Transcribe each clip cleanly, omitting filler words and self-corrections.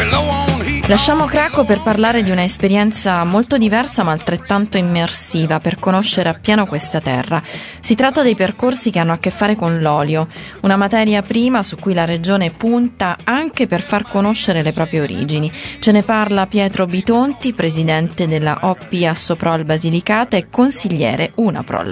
Lasciamo Craco per parlare di una esperienza molto diversa ma altrettanto immersiva per conoscere appieno questa terra. Si tratta dei percorsi che hanno a che fare con l'olio, una materia prima su cui la regione punta anche per far conoscere le proprie origini. Ce ne parla Pietro Bitonti, presidente della OP Assoprol Basilicata e consigliere Unaprol.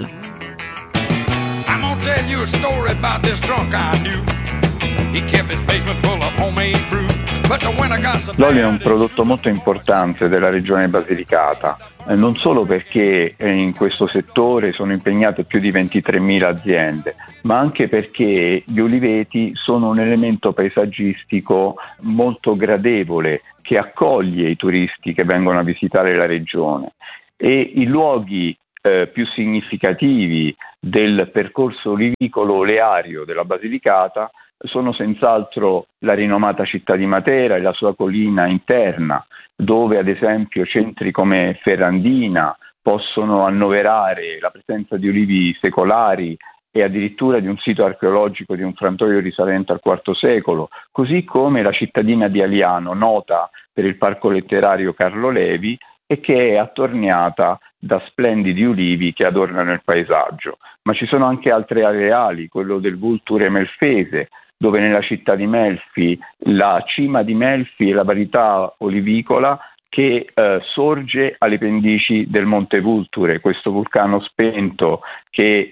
I'm gonna tell you a story about this drunk I knew. He kept his basement full of homemade brew. L'olio è un prodotto molto importante della regione Basilicata, non solo perché in questo settore sono impegnate più di 23.000 aziende, ma anche perché gli uliveti sono un elemento paesaggistico molto gradevole che accoglie i turisti che vengono a visitare la regione, e i luoghi più significativi del percorso olivicolo oleario della Basilicata sono senz'altro la rinomata città di Matera e la sua collina interna, dove ad esempio centri come Ferrandina possono annoverare la presenza di ulivi secolari e addirittura di un sito archeologico di un frantoio risalente al IV secolo, così come la cittadina di Aliano, nota per il parco letterario Carlo Levi e che è attorniata da splendidi ulivi che adornano il paesaggio. Ma ci sono anche altre areali, quello del Vulture Melfese, dove nella città di Melfi la cima di Melfi è la varietà olivicola che sorge alle pendici del Monte Vulture, questo vulcano spento che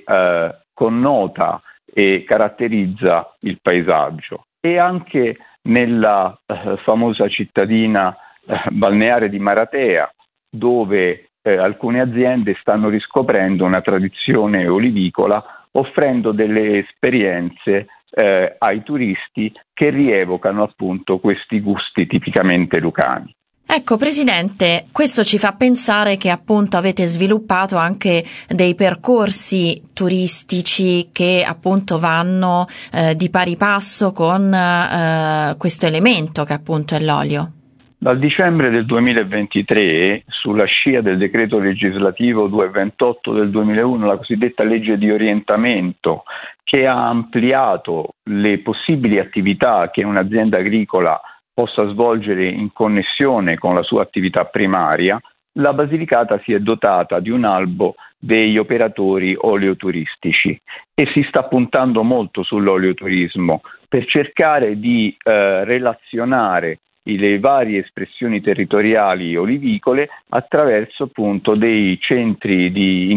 connota e caratterizza il paesaggio. E anche nella famosa cittadina balneare di Maratea, dove alcune aziende stanno riscoprendo una tradizione olivicola, offrendo delle esperienze ai turisti che rievocano appunto questi gusti tipicamente lucani. Ecco, Presidente, questo ci fa pensare che appunto avete sviluppato anche dei percorsi turistici che appunto vanno di pari passo con questo elemento che appunto è l'olio. Dal dicembre del 2023, sulla scia del decreto legislativo 228 del 2001, la cosiddetta legge di orientamento, che ha ampliato le possibili attività che un'azienda agricola possa svolgere in connessione con la sua attività primaria, la Basilicata si è dotata di un albo degli operatori oleoturistici e si sta puntando molto sull'oleoturismo per cercare di relazionare le varie espressioni territoriali olivicole attraverso appunto dei centri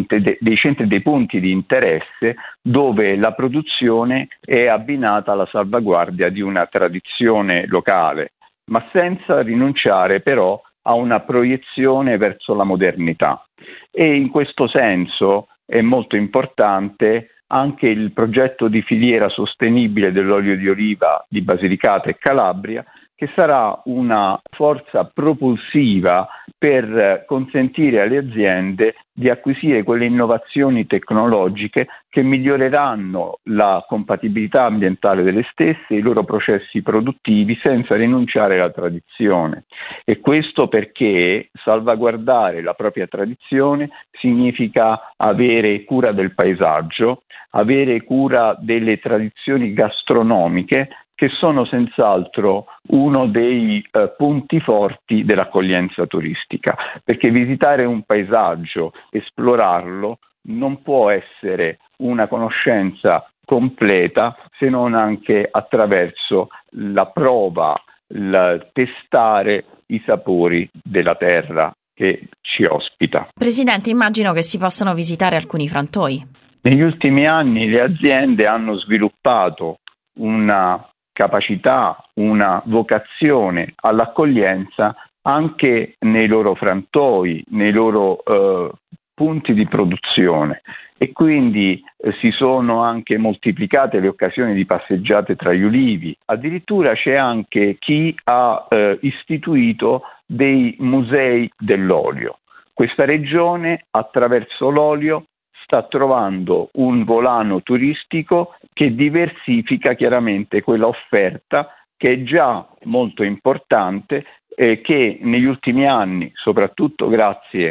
dei punti di interesse dove la produzione è abbinata alla salvaguardia di una tradizione locale, ma senza rinunciare però a una proiezione verso la modernità. E in questo senso è molto importante anche il progetto di filiera sostenibile dell'olio di oliva di Basilicata e Calabria, che sarà una forza propulsiva per consentire alle aziende di acquisire quelle innovazioni tecnologiche che miglioreranno la compatibilità ambientale delle stesse e i loro processi produttivi senza rinunciare alla tradizione. E questo perché salvaguardare la propria tradizione significa avere cura del paesaggio, avere cura delle tradizioni gastronomiche, che sono senz'altro uno dei punti forti dell'accoglienza turistica, perché visitare un paesaggio, esplorarlo, non può essere una conoscenza completa se non anche attraverso la prova, il testare i sapori della terra che ci ospita. Presidente, immagino che si possano visitare alcuni frantoi. Negli ultimi anni le aziende hanno sviluppato una capacità, una vocazione all'accoglienza anche nei loro frantoi, nei loro punti di produzione, e quindi si sono anche moltiplicate le occasioni di passeggiate tra gli ulivi. Addirittura c'è anche chi ha istituito dei musei dell'olio. Questa regione attraverso l'olio sta trovando un volano turistico che diversifica chiaramente quella offerta che è già molto importante e che negli ultimi anni, soprattutto grazie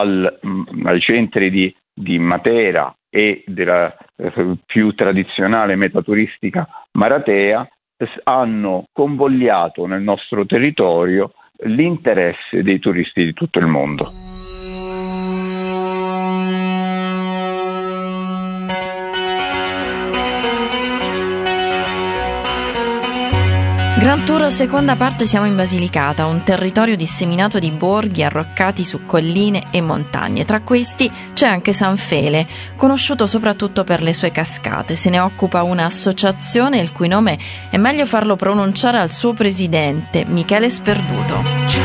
ai centri di Matera e della più tradizionale meta turistica Maratea, hanno convogliato nel nostro territorio l'interesse dei turisti di tutto il mondo. Grand Tour seconda parte, siamo in Basilicata, un territorio disseminato di borghi arroccati su colline e montagne. Tra questi c'è anche San Fele, conosciuto soprattutto per le sue cascate. Se ne occupa un'associazione il cui nome è meglio farlo pronunciare al suo presidente, Michele Sperduto.